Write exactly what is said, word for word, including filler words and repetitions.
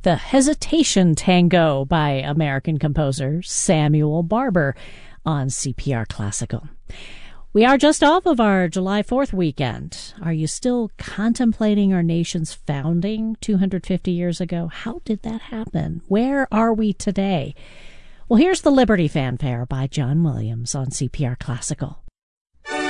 The Hesitation Tango by American composer Samuel Barber on C P R Classical. We are just off of our July fourth weekend. Are you still contemplating our nation's founding two hundred fifty years ago? How did that happen? Where are we today? Well, here's the Liberty Fanfare by John Williams on C P R Classical.